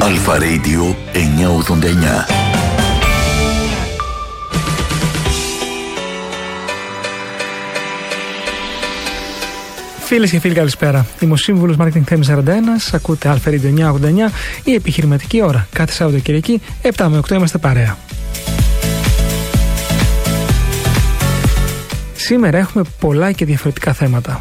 Αλφα Radio 989. Φίλες και φίλοι, καλησπέρα. Είμαι ο σύμβουλος Marketing Theme 41. Ακούτε Αλφα Radio 989, η επιχειρηματική ώρα. Κάθε Σαββατοκυριακή, 7 με 8 είμαστε παρέα. Σήμερα έχουμε πολλά και διαφορετικά θέματα.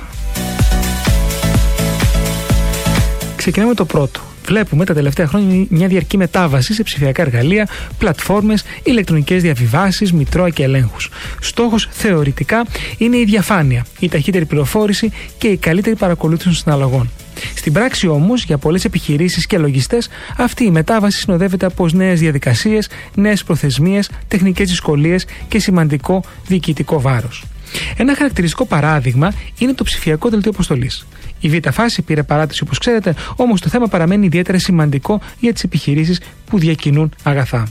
Ξεκινάμε το πρώτο. Βλέπουμε τα τελευταία χρόνια μια διαρκή μετάβαση σε ψηφιακά εργαλεία, πλατφόρμες, ηλεκτρονικές διαβιβάσεις, μητρώα και ελέγχους. Στόχος θεωρητικά είναι η διαφάνεια, η ταχύτερη πληροφόρηση και η καλύτερη παρακολούθηση των συναλλαγών. Στην πράξη όμως, για πολλές επιχειρήσεις και λογιστές, αυτή η μετάβαση συνοδεύεται από νέες διαδικασίες, νέες προθεσμίες, τεχνικές δυσκολίες και σημαντικό διοικητικό βάρος. Ένα χαρακτηριστικό παράδειγμα είναι το ψηφιακό δελτίο αποστολής. Η β' φάση πήρε παράταση, όπως ξέρετε, όμως το θέμα παραμένει ιδιαίτερα σημαντικό για τις επιχειρήσεις που διακινούν αγαθά.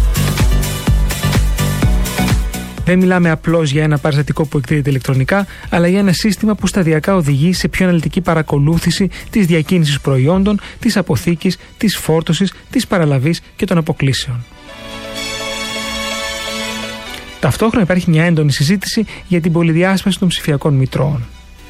Δεν μιλάμε απλώς για ένα παραστατικό που εκδίδεται ηλεκτρονικά, αλλά για ένα σύστημα που σταδιακά οδηγεί σε πιο αναλυτική παρακολούθηση της διακίνησης προϊόντων, της αποθήκης, της φόρτωσης, της παραλαβής και των αποκλήσεων. Ταυτόχρονα υπάρχει μια έντονη συζήτηση για την πολυδιάσπαση των ψηφιακών μητρώων.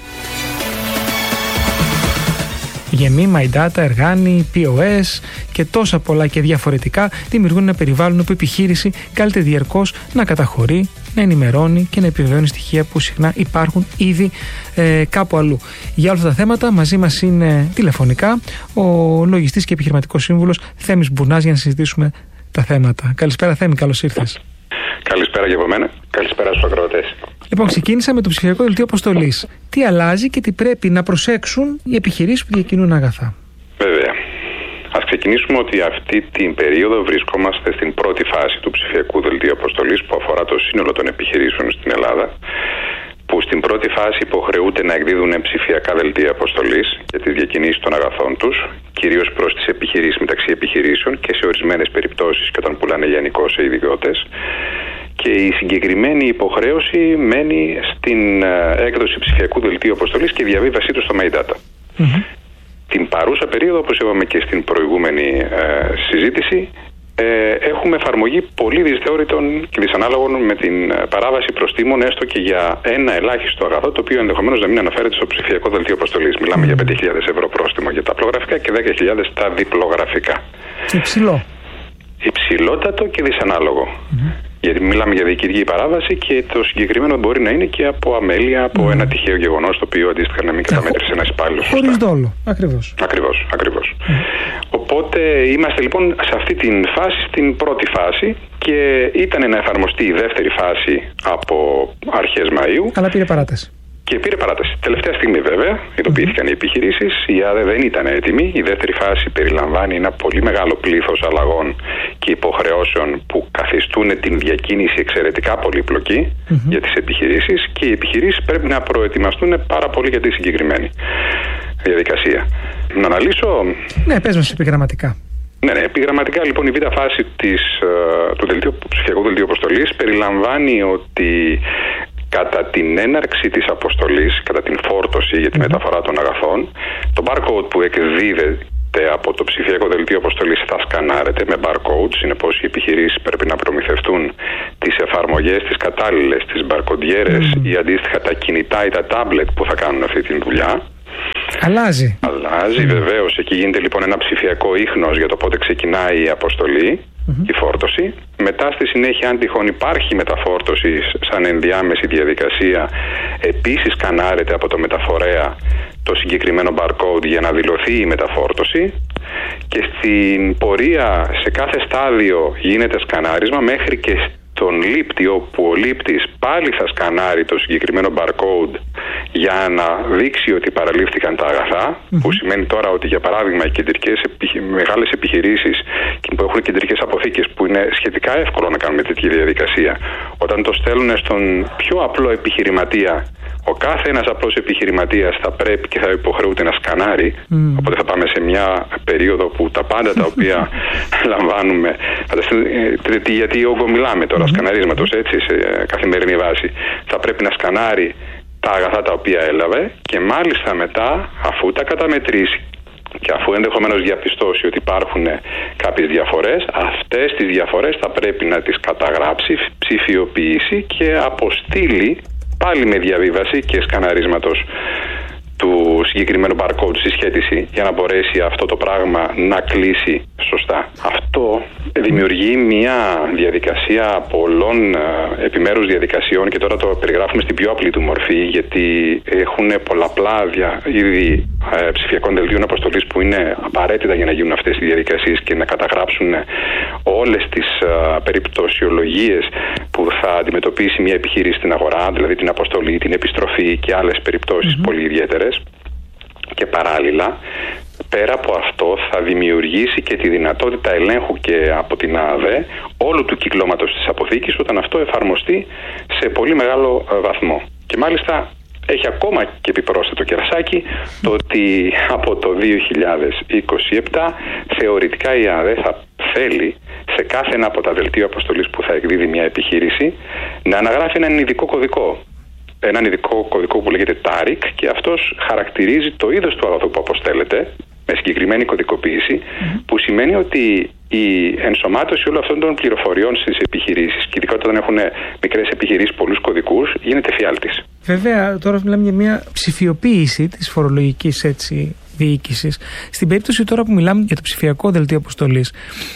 Γεμί, My Data, Εργάνη, POS και τόσα πολλά και διαφορετικά δημιουργούν ένα περιβάλλον όπου η επιχείρηση καλείται διαρκώς να καταχωρεί, να ενημερώνει και να επιβεβαιώνει στοιχεία που συχνά υπάρχουν ήδη κάπου αλλού. Για όλα αυτά τα θέματα μαζί μας είναι τηλεφωνικά ο λογιστής και επιχειρηματικός σύμβουλος Θέμης Μπουρνάς για να συζητήσουμε τα θέματα. Καλησπέρα Θέμη, καλώς ήρθες. Καλησπέρα και από μένα. Καλησπέρα στους ακροατές. Λοιπόν, ξεκίνησα με το ψηφιακό δελτίο αποστολής. Τι αλλάζει και τι πρέπει να προσέξουν οι επιχειρήσεις που διακινούν αγαθά? Βέβαια. Ας ξεκινήσουμε ότι αυτή την περίοδο βρισκόμαστε στην πρώτη φάση του ψηφιακού δελτίου αποστολής που αφορά το σύνολο των επιχειρήσεων στην Ελλάδα, που στην πρώτη φάση υποχρεούνται να εκδίδουν ψηφιακά δελτία αποστολής για τη διακίνηση των αγαθών τους, κυρίως προς τις επιχειρήσεις μεταξύ επιχειρήσεων και σε ορισμένες περιπτώσεις και όταν πουλάνε λιανικό σε ιδιώτες. Και η συγκεκριμένη υποχρέωση μένει στην έκδοση ψηφιακού δελτίου αποστολής και διαβίβασή του στο My Data. Την παρούσα περίοδο, όπως είπαμε και στην προηγούμενη συζήτηση, έχουμε εφαρμογή πολύ δυσθεώρητων και δυσανάλογων με την παράβαση προστίμων, έστω και για ένα ελάχιστο αγαθό, το οποίο ενδεχομένως να μην αναφέρεται στο ψηφιακό δελτίο αποστολής. Μιλάμε για 5.000 ευρώ πρόστιμο για τα απλογραφικά και 10.000 τα διπλογραφικά. Υψηλό. Υψηλότατο και δυσανάλογο. Γιατί μιλάμε για διοικητική παράβαση και το συγκεκριμένο μπορεί να είναι και από αμέλεια, από ένα τυχαίο γεγονός το οποίο αντίστοιχα να μην καταμέτρησε ένας υπάλληλος. Χωρίς δόλο. Ακριβώς. Ακριβώς. Οπότε είμαστε λοιπόν σε αυτή την φάση, στην πρώτη φάση, και ήταν να εφαρμοστεί η δεύτερη φάση από αρχές Μαΐου. Αλλά πήρε παράταση. Και πήρε παράταση. Τελευταία στιγμή βέβαια ειδοποιήθηκαν οι επιχειρήσεις. Η ΑΔΕ δεν ήταν έτοιμη. Η δεύτερη φάση περιλαμβάνει ένα πολύ μεγάλο πλήθος αλλαγών και υποχρεώσεων που καθιστούν την διακίνηση εξαιρετικά πολύπλοκη για τις επιχειρήσεις, και οι επιχειρήσεις πρέπει να προετοιμαστούν πάρα πολύ για τη συγκεκριμένη διαδικασία. Να αναλύσω. Ναι, πες μας επιγραμματικά. Ναι, επιγραμματικά λοιπόν η β' φάση του ψηφιακού δελτίου αποστολής περιλαμβάνει ότι κατά την έναρξη της αποστολής, κατά την φόρτωση για τη μεταφορά των αγαθών, το barcode που εκδίδεται από το ψηφιακό δελτίο αποστολής θα σκανάρεται με barcode. Συνεπώς οι επιχειρήσεις πρέπει να προμηθευτούν τις εφαρμογές, τις κατάλληλες, τις μπαρκοντιέρες ή αντίστοιχα τα κινητά ή τα τάμπλετ που θα κάνουν αυτή τη δουλειά. Αλλάζει βεβαίως. Εκεί γίνεται λοιπόν ένα ψηφιακό ίχνος για το πότε ξεκινάει η αποστολή, η φόρτωση. Μετά στη συνέχεια, αν τυχόν υπάρχει μεταφόρτωση σαν ενδιάμεση διαδικασία, επίσης σκανάρεται από το μεταφορέα το συγκεκριμένο barcode για να δηλωθεί η μεταφόρτωση, και στην πορεία σε κάθε στάδιο γίνεται σκανάρισμα μέχρι και τον λήπτη, όπου ο λήπτης πάλι θα σκανάρει το συγκεκριμένο barcode για να δείξει ότι παραλήφθηκαν τα αγαθά, που σημαίνει τώρα ότι για παράδειγμα οι μεγάλες επιχειρήσεις που έχουν κεντρικές αποθήκες, που είναι σχετικά εύκολο να κάνουμε τέτοια διαδικασία, όταν το στέλνουν στον πιο απλό επιχειρηματία, ο κάθε ένας απλός επιχειρηματίας θα πρέπει και θα υποχρεούται να σκανάρει. Οπότε θα πάμε σε μια περίοδο που τα πάντα τα οποία λαμβάνουμε, γιατί όγκο μιλάμε τώρα σκαναρίσματος, έτσι, σε καθημερινή βάση, θα πρέπει να σκανάρει τα αγαθά τα οποία έλαβε, και μάλιστα μετά, αφού τα καταμετρήσει Και αφού ενδεχομένως διαπιστώσει ότι υπάρχουν κάποιες διαφορές, αυτές τις διαφορές θα πρέπει να τις καταγράψει, ψηφιοποιήσει και αποστείλει πάλι με διαβίβαση και σκαναρίσματος του συγκεκριμένου barcode συσχέτιση για να μπορέσει αυτό το πράγμα να κλείσει σωστά. Αυτό δημιουργεί μια διαδικασία πολλών επιμέρους διαδικασιών και τώρα το περιγράφουμε στην πιο απλή του μορφή, γιατί έχουν πολλαπλά είδη ψηφιακών δελτίων αποστολής που είναι απαραίτητα για να γίνουν αυτές οι διαδικασίες και να καταγράψουν όλες τις περιπτωσιολογίες που θα αντιμετωπίσει μια επιχείρηση στην αγορά, δηλαδή την αποστολή, την επιστροφή και άλλες περιπτώσεις πολύ ιδιαίτερες. Και παράλληλα, πέρα από αυτό, θα δημιουργήσει και τη δυνατότητα ελέγχου και από την ΑΔΕ όλου του κυκλώματος της αποθήκης όταν αυτό εφαρμοστεί σε πολύ μεγάλο βαθμό. Και μάλιστα έχει ακόμα και επιπρόσθετο κερασάκι το ότι από το 2027 θεωρητικά η ΑΔΕ θα θέλει σε κάθε ένα από τα δελτία αποστολής που θα εκδίδει μια επιχείρηση να αναγράφει έναν ειδικό κωδικό. Έναν ειδικό κωδικό που λέγεται TARIC και αυτός χαρακτηρίζει το είδος του αγαθού που αποστέλλεται με συγκεκριμένη κωδικοποίηση, που σημαίνει ότι η ενσωμάτωση όλων αυτών των πληροφοριών στις επιχειρήσεις, και ειδικότερα όταν έχουν μικρές επιχειρήσεις πολλούς κωδικούς, γίνεται φιάλτης. Βέβαια, τώρα μιλάμε για μια ψηφιοποίηση της φορολογικής διοίκησης. Στην περίπτωση τώρα που μιλάμε για το ψηφιακό δελτίο αποστολής,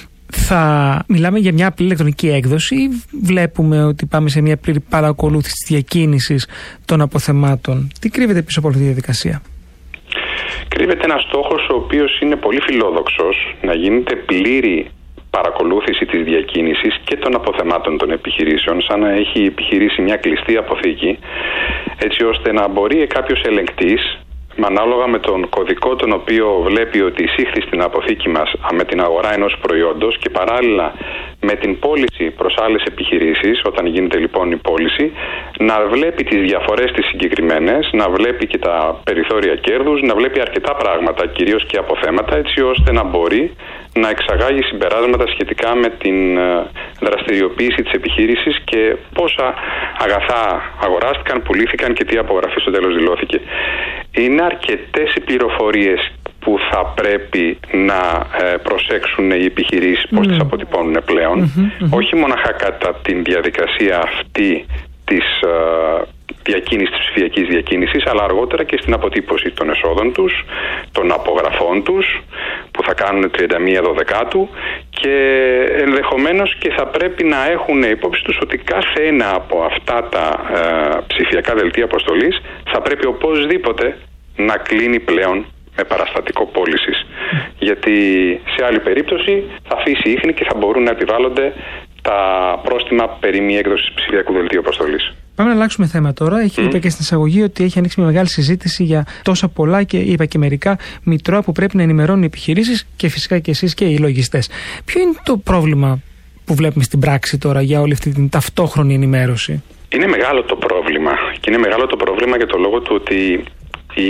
θα μιλάμε για μια απλή ηλεκτρονική έκδοση ή βλέπουμε ότι πάμε σε μια πλήρη παρακολούθηση της διακίνησης των αποθεμάτων? Τι κρύβεται πίσω από αυτή τη διαδικασία? Κρύβεται ένας στόχος ο οποίος είναι πολύ φιλόδοξος, να γίνεται πλήρη παρακολούθηση της διακίνησης και των αποθεμάτων των επιχειρήσεων, σαν να έχει επιχειρήσει μια κλειστή αποθήκη, έτσι ώστε να μπορεί κάποιος ελεγκτής, ανάλογα με τον κωδικό τον οποίο βλέπει ότι εισήχθη στην αποθήκη μας με την αγορά ενός προϊόντος και παράλληλα με την πώληση προς άλλες επιχειρήσεις, όταν γίνεται λοιπόν η πώληση, να βλέπει τις διαφορές τις συγκεκριμένες, να βλέπει και τα περιθώρια κέρδους, να βλέπει αρκετά πράγματα, κυρίως και αποθέματα, έτσι ώστε να μπορεί να εξαγάγει συμπεράσματα σχετικά με την δραστηριοποίηση της επιχείρησης και πόσα αγαθά αγοράστηκαν, πουλήθηκαν και τι απογραφή στο τέλος δηλώθηκε. Είναι αρκετές οι πληροφορίες που θα πρέπει να προσέξουν οι επιχειρήσεις πώς τις αποτυπώνουν πλέον, όχι μοναχα κατά την διαδικασία αυτή της διακίνησης, της ψηφιακής διακίνησης, αλλά αργότερα και στην αποτύπωση των εσόδων τους, των απογραφών τους που θα κάνουν 31/12 και ενδεχομένως και θα πρέπει να έχουν υπόψη τους ότι κάθε ένα από αυτά τα ψηφιακά δελτία αποστολής θα πρέπει οπωσδήποτε να κλείνει πλέον με παραστατικό πώλησης. Γιατί σε άλλη περίπτωση θα αφήσει ίχνη και θα μπορούν να επιβάλλονται τα πρόστιμα περί μη έκδοσης ψηφιακού δελτίου αποστολής. Πάμε να αλλάξουμε θέμα τώρα. Είπα και στην εισαγωγή ότι έχει ανοίξει μια μεγάλη συζήτηση για τόσα πολλά και είπα και μερικά μητρώα που πρέπει να ενημερώνουν οι επιχειρήσεις και φυσικά και εσείς και οι λογιστές. Ποιο είναι το πρόβλημα που βλέπουμε στην πράξη τώρα για όλη αυτή την ταυτόχρονη ενημέρωση? Είναι μεγάλο το πρόβλημα και είναι μεγάλο το πρόβλημα για το λόγο του ότι η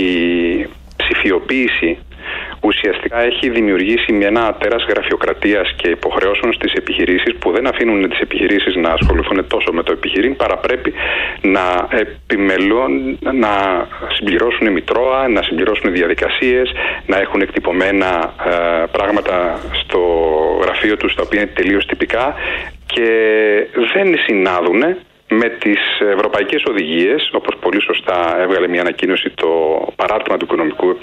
ψηφιοποίηση ουσιαστικά έχει δημιουργήσει ένα τέρας γραφειοκρατίας και υποχρεώσεων στις επιχειρήσεις που δεν αφήνουν τις επιχειρήσεις να ασχοληθούν τόσο με το επιχειρήν, παρά πρέπει να επιμελούν, να συμπληρώσουν μητρώα, να συμπληρώσουν διαδικασίες, να έχουν εκτυπωμένα πράγματα στο γραφείο τους τα οποία είναι τελείως τυπικά και δεν συνάδουν με τις ευρωπαϊκές οδηγίες, όπως πολύ σωστά έβγαλε μια ανακοίνωση το παράρτημα του Οικονομικού